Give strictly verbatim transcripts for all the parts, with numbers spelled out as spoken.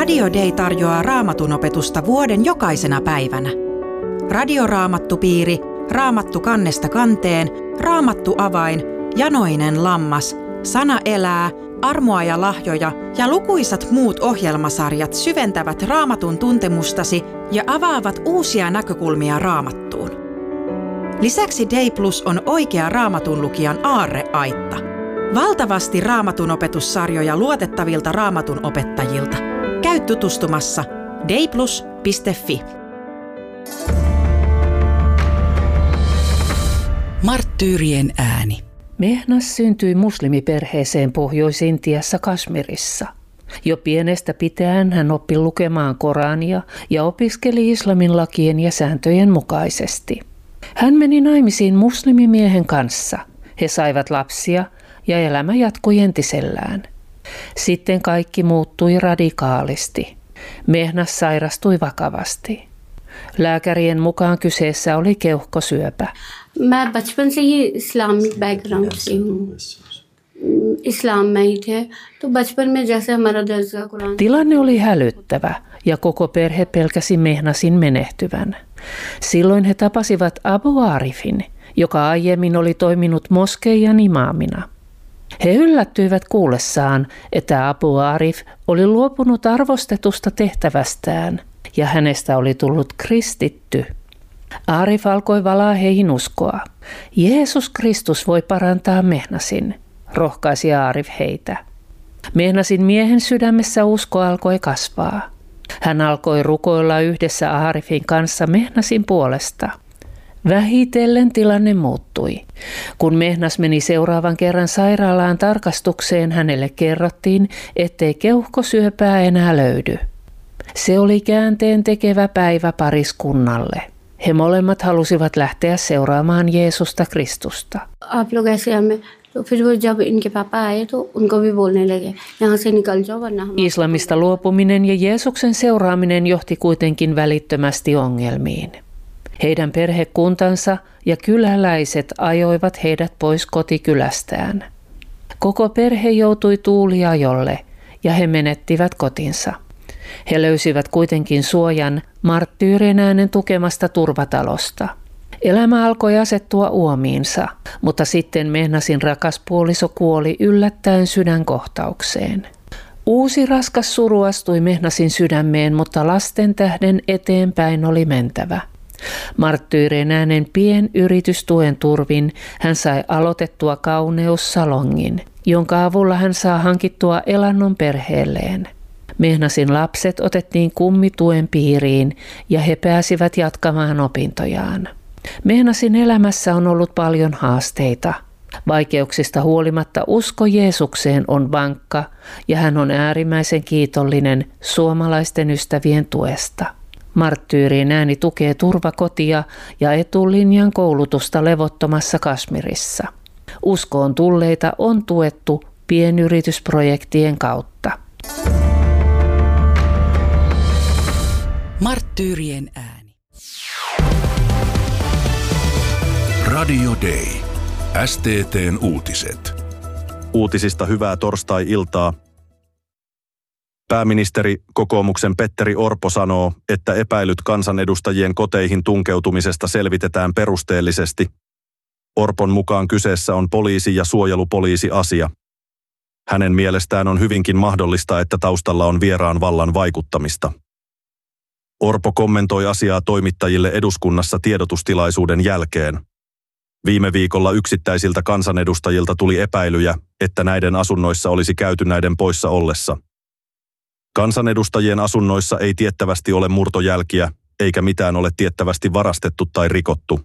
Radio Day tarjoaa Raamatun opetusta vuoden jokaisena päivänä. Radioraamattupiiri, Raamattu kannesta kanteen, Raamattu avain, Janoinen lammas, Sana elää, Armoa ja lahjoja ja lukuisat muut ohjelmasarjat syventävät Raamatun tuntemustasi ja avaavat uusia näkökulmia Raamattuun. Lisäksi Day Plus on oikea Raamatun lukijan aarreaitta. Valtavasti Raamatun opetussarjoja luotettavilta Raamatun opettajilta. Käy tutustumassa dayplus piste fi. Marttyyrien ääni. Mehnas syntyi muslimiperheeseen Pohjois-Intiassa Kashmirissa. Jo pienestä pitäen hän oppi lukemaan Korania ja opiskeli islamin lakien ja sääntöjen mukaisesti. Hän meni naimisiin muslimimiehen kanssa. He saivat lapsia ja elämä jatkui entisellään. Sitten kaikki muuttui radikaalisti. Mehnas sairastui vakavasti. Lääkärien mukaan kyseessä oli keuhkosyöpä. मैं बचपन से ही Islamic background से हूँ इस्लाम में ही थे तो बचपन में जैसे हमारा दर्जा Quran. Tilanne oli hälyttävä ja koko perhe pelkäsi Mehnasin menehtyvän. Silloin he tapasivat Abu Arifin, joka aiemmin oli toiminut moskeijan imaamina. He yllättyivät kuullessaan, että Abu Arif oli luopunut arvostetusta tehtävästään ja hänestä oli tullut kristitty. Arif alkoi valaa heihin uskoa. Jeesus Kristus voi parantaa Mehnasin, rohkaisi Arif heitä. Mehnasin miehen sydämessä usko alkoi kasvaa. Hän alkoi rukoilla yhdessä Arifin kanssa Mehnasin puolesta. Vähitellen tilanne muuttui. Kun Mehnas meni seuraavan kerran sairaalaan tarkastukseen, hänelle kerrottiin, ettei keuhkosyöpää enää löydy. Se oli käänteen tekevä päivä pariskunnalle. He molemmat halusivat lähteä seuraamaan Jeesusta Kristusta. Islamista luopuminen ja Jeesuksen seuraaminen johti kuitenkin välittömästi ongelmiin. Heidän perhekuntansa ja kyläläiset ajoivat heidät pois kotikylästään. Koko perhe joutui tuuliajolle ja he menettivät kotinsa. He löysivät kuitenkin suojan Marttyyrien äänen tukemasta turvatalosta. Elämä alkoi asettua uomiinsa, mutta sitten Mehnasin rakas puoliso kuoli yllättäen sydänkohtaukseen. Uusi raskas suru astui Mehnasin sydämeen, mutta lasten tähden eteenpäin oli mentävä. Marttyyrien äänen pienyritystuen turvin hän sai aloitettua kauneussalongin, jonka avulla hän saa hankittua elannon perheelleen. Mehnasin lapset otettiin kummituen piiriin ja he pääsivät jatkamaan opintojaan. Mehnasin elämässä on ollut paljon haasteita. Vaikeuksista huolimatta usko Jeesukseen on vankka ja hän on äärimmäisen kiitollinen suomalaisten ystävien tuesta. Marttyyrien ääni tukee turvakotia ja etulinjan koulutusta levottomassa Kashmirissa. Uskoon tulleita on tuettu pienyritysprojektien kautta. Marttyyrien ääni. Radio Day. S T T:n uutiset. Uutisista hyvää torstai-iltaa. Pääministeri kokoomuksen Petteri Orpo sanoo, että epäilyt kansanedustajien koteihin tunkeutumisesta selvitetään perusteellisesti. Orpon mukaan kyseessä on poliisi- ja suojelupoliisi-asia. Hänen mielestään on hyvinkin mahdollista, että taustalla on vieraan vallan vaikuttamista. Orpo kommentoi asiaa toimittajille eduskunnassa tiedotustilaisuuden jälkeen. Viime viikolla yksittäisiltä kansanedustajilta tuli epäilyjä, että näiden asunnoissa olisi käyty näiden poissa ollessa. Kansanedustajien asunnoissa ei tiettävästi ole murtojälkiä, eikä mitään ole tiettävästi varastettu tai rikottu.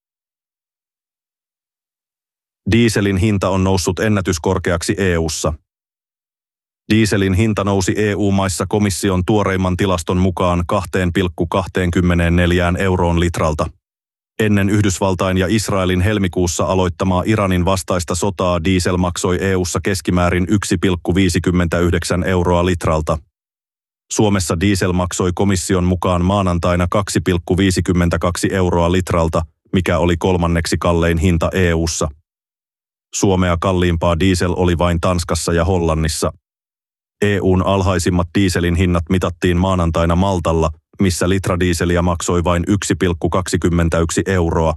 Dieselin hinta on noussut ennätyskorkeaksi E U:ssa. Dieselin hinta nousi E U-maissa komission tuoreimman tilaston mukaan kaksi pilkku kaksikymmentäneljä euroon litralta. Ennen Yhdysvaltain ja Israelin helmikuussa aloittamaa Iranin vastaista sotaa diesel maksoi E U:ssa keskimäärin yksi pilkku viisikymmentäyhdeksän euroa litralta. Suomessa diesel maksoi komission mukaan maanantaina kaksi pilkku viisikymmentäkaksi euroa litralta, mikä oli kolmanneksi kallein hinta E U:ssa. Suomea kalliimpaa diesel oli vain Tanskassa ja Hollannissa. E U:n alhaisimmat dieselin hinnat mitattiin maanantaina Maltalla, missä litra dieseliä maksoi vain yksi pilkku kaksikymmentäyksi euroa.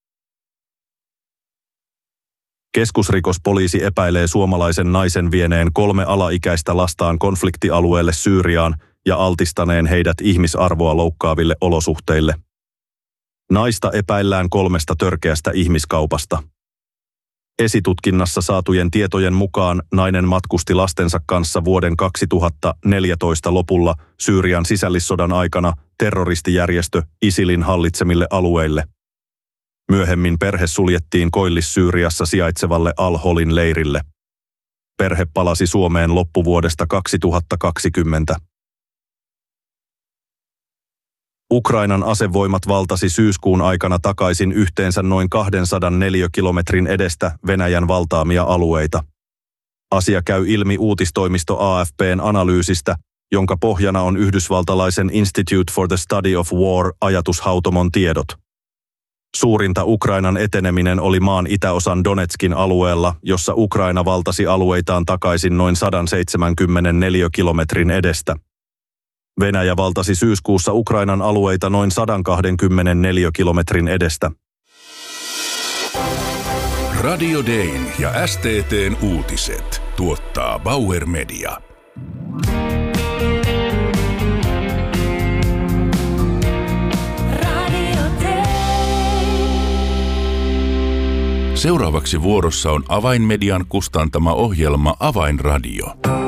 Keskusrikospoliisi epäilee suomalaisen naisen vieneen kolme alaikäistä lastaan konfliktialueelle Syyriaan ja altistaneen heidät ihmisarvoa loukkaaville olosuhteille. Naista epäillään kolmesta törkeästä ihmiskaupasta. Esitutkinnassa saatujen tietojen mukaan nainen matkusti lastensa kanssa vuoden kaksituhattaneljätoista lopulla Syyrian sisällissodan aikana terroristijärjestö ISILin hallitsemille alueille. Myöhemmin perhe suljettiin Koillis-Syyriassa sijaitsevalle Al-Holin leirille. Perhe palasi Suomeen loppuvuodesta kaksituhattakaksikymmentä. Ukrainan asevoimat valtasi syyskuun aikana takaisin yhteensä noin kaksisataa neliökilometrin edestä Venäjän valtaamia alueita. Asia käy ilmi uutistoimisto A F P:n analyysistä, jonka pohjana on yhdysvaltalaisen Institute for the Study of War -ajatushautomon tiedot. Suurinta Ukrainan eteneminen oli maan itäosan Donetskin alueella, jossa Ukraina valtasi alueitaan takaisin noin sata seitsemänkymmentä neliökilometrin edestä. Venäjä valtasi syyskuussa Ukrainan alueita noin sata kaksikymmentä neliökilometrin edestä. Radio Dayn ja S T T:n uutiset tuottaa Bauer Media. Seuraavaksi vuorossa on Avainmedian kustantama ohjelma Avainradio.